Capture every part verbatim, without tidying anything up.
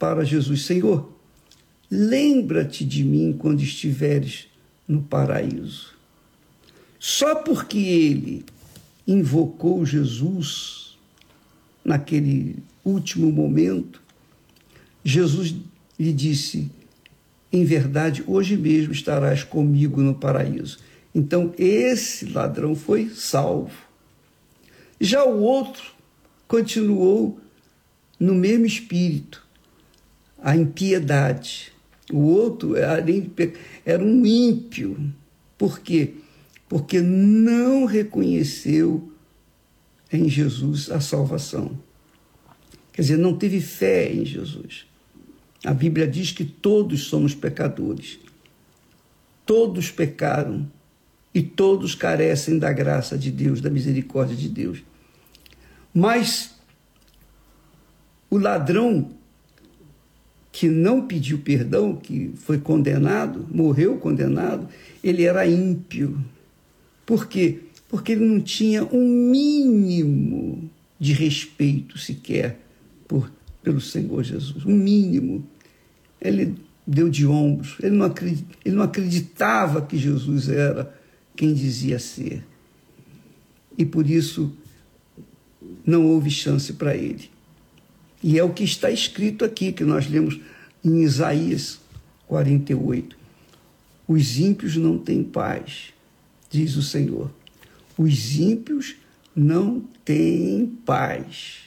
para Jesus: Senhor, lembra-te de mim quando estiveres no paraíso. Só porque ele invocou Jesus naquele último momento, Jesus lhe disse: em verdade, hoje mesmo estarás comigo no paraíso. Então, esse ladrão foi salvo. Já o outro continuou no mesmo espírito, a impiedade. O outro era um ímpio. Por quê? Porque não reconheceu em Jesus a salvação. Quer dizer, não teve fé em Jesus. A Bíblia diz que todos somos pecadores. Todos pecaram e todos carecem da graça de Deus, da misericórdia de Deus. Mas o ladrão que não pediu perdão, que foi condenado, morreu condenado, ele era ímpio. Por quê? Porque ele não tinha um mínimo de respeito sequer por, pelo Senhor Jesus. Um mínimo. Ele deu de ombros. Ele não, acredit, ele não acreditava que Jesus era quem dizia ser. E por isso não houve chance para ele. E é o que está escrito aqui, que nós lemos em Isaías quarenta e oito. Os ímpios não têm paz, diz o Senhor. Os ímpios não têm paz.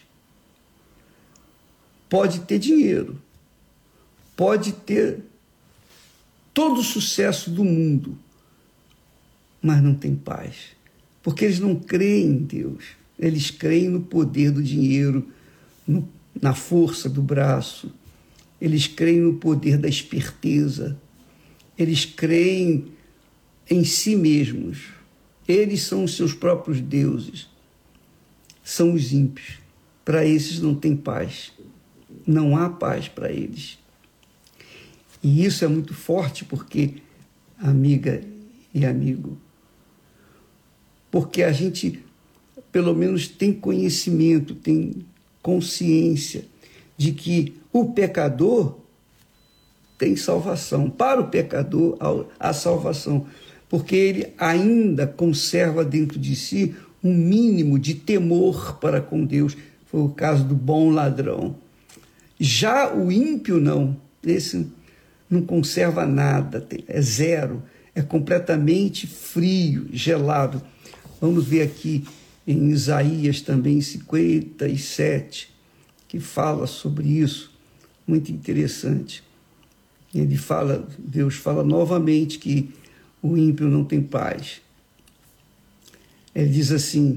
Pode ter dinheiro, pode ter todo o sucesso do mundo, mas não tem paz. Porque eles não creem em Deus. Eles creem no poder do dinheiro, no na força do braço, eles creem no poder da esperteza, eles creem em si mesmos, eles são os seus próprios deuses, são os ímpios. Para esses não tem paz, não há paz para eles. E isso é muito forte porque, amiga e amigo, porque a gente pelo menos tem conhecimento, tem consciência de que o pecador tem salvação. Para o pecador, há salvação, porque ele ainda conserva dentro de si um mínimo de temor para com Deus. Foi o caso do bom ladrão. Já o ímpio não, esse não conserva nada, é zero, é completamente frio, gelado. Vamos ver aqui em Isaías também cinquenta e sete, que fala sobre isso, muito interessante. Ele fala, Deus fala novamente que o ímpio não tem paz. Ele diz assim,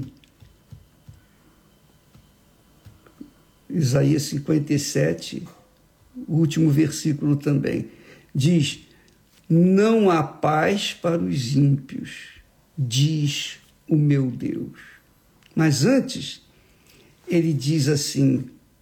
Isaías cinquenta e sete, o último versículo também, diz: não há paz para os ímpios, diz o meu Deus. Mas antes, ele diz assim,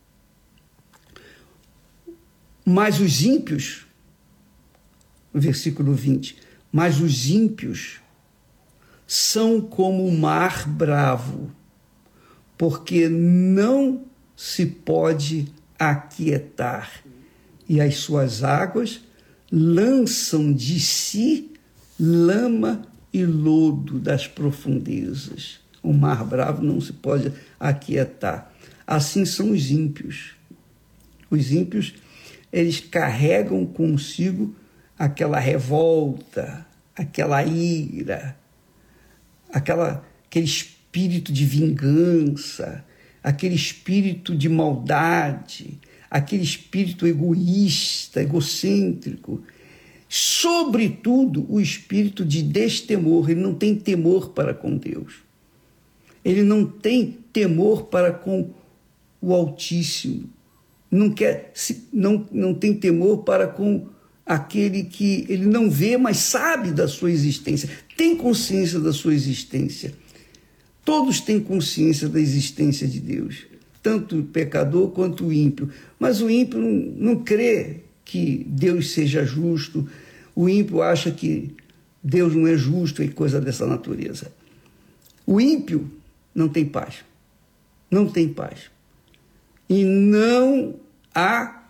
mas os ímpios, no versículo vinte, mas os ímpios são como o mar bravo, porque não se pode aquietar, e as suas águas lançam de si lama e lodo das profundezas. O mar bravo não se pode aquietar. Assim são os ímpios. Os ímpios, eles carregam consigo aquela revolta, aquela ira, aquela, aquele espírito de vingança, aquele espírito de maldade, aquele espírito egoísta, egocêntrico. Sobretudo, o espírito de destemor. Ele não tem temor para com Deus. Ele não tem temor para com o Altíssimo. Não, quer, não, não tem temor para com aquele que ele não vê, mas sabe da sua existência. Tem consciência da sua existência. Todos têm consciência da existência de Deus. Tanto o pecador quanto o ímpio. Mas o ímpio não, não crê que Deus seja justo. O ímpio acha que Deus não é justo e coisa dessa natureza. O ímpio não tem paz. Não tem paz. E não há